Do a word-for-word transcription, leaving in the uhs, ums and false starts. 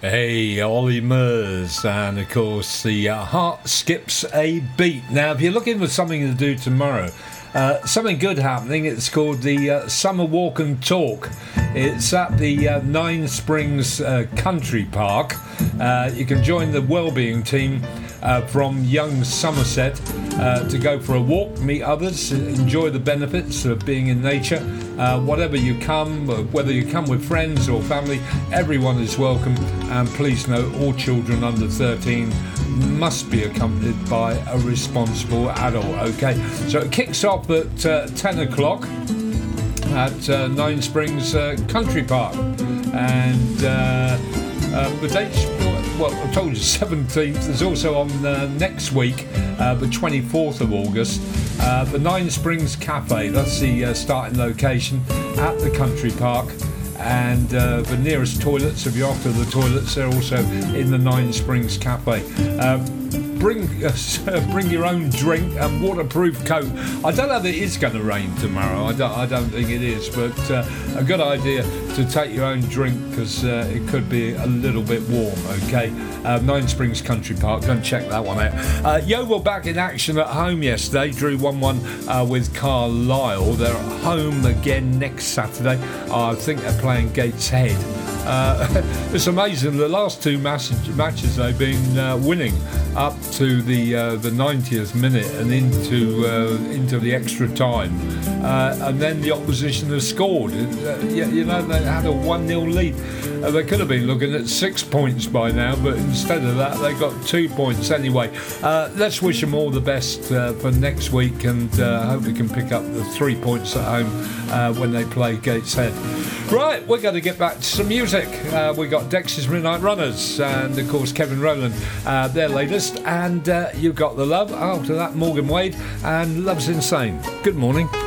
Hey, Ollie Murs, and of course the uh, heart skips a beat. Now, if you're looking for something to do tomorrow, uh, something good happening. It's called the uh, Summer Walk and Talk. It's at the uh, Nine Springs uh, Country Park. Uh, you can join the wellbeing team uh, from Young Somerset uh, to go for a walk, meet others, enjoy the benefits of being in nature. Uh, whatever you come, whether you come with friends or family, everyone is welcome. And please note, all children under thirteen must be accompanied by a responsible adult. Okay, so it kicks off at uh, ten o'clock at uh, Nine Springs uh, Country Park, and uh, uh, the dates. Well, I told you seventeenth. There's also on uh, next week, uh, the twenty-fourth of August, uh, the Nine Springs Cafe. That's the uh, starting location at the country park. And uh, the nearest toilets, if you're after the toilets, they're also in the Nine Springs Cafe. Uh, bring uh, bring your own drink and waterproof coat. I don't know if it is going to rain tomorrow. I don't, I don't think it is, but uh, a good idea to take your own drink because uh, it could be a little bit warm. Okay, uh, Nine Springs Country Park. Go and check that one out. Uh, Yeovil back in action at home yesterday. Drew one one uh, with Carlisle. They're at home again next Saturday. Uh, I think they're playing Gateshead. Uh, it's amazing. The last two match- matches they've been uh, winning up to the uh, the ninetieth minute and into uh, into the extra time, uh, and then the opposition has scored. Uh, you, you know, they had a one nil lead. Uh, they could have been looking at six points by now, but instead of that, they got two points anyway. Uh, let's wish them all the best uh, for next week, and uh, hope we can pick up the three points at home uh, when they play Gateshead. Right, we're going to get back to some music. Uh, we got Dexys Midnight Runners and, of course, Kevin Rowland, uh, their latest. And uh, you got The Love. After that, Morgan Wade and Love's Insane. Good morning.